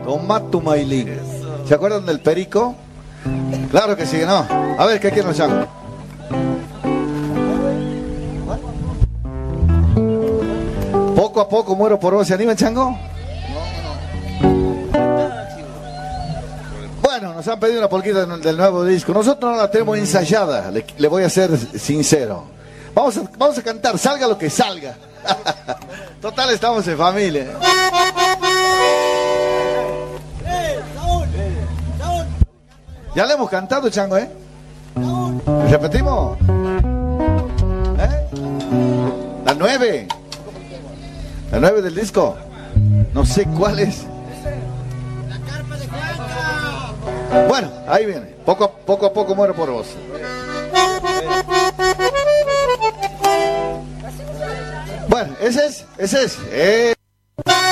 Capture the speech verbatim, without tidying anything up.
Toma tu mailín. ¿Se acuerdan del perico? Claro que sí, ¿no? A ver, ¿qué quieren los changos? Poco a poco muero por vos. ¿Se anima el chango? Bueno, nos han pedido una polquita del nuevo disco. Nosotros no la tenemos ensayada, le, le voy a ser sincero. Vamos a, vamos a cantar, salga lo que salga. Total, estamos en familia. Ya le hemos cantado, chango, ¿eh? ¿Repetimos? ¿Eh? La nueve. La nueve del disco. No sé cuál es. Bueno, ahí viene. Poco a poco, a poco muero por vos. Bueno, ese es, ese es. Eh.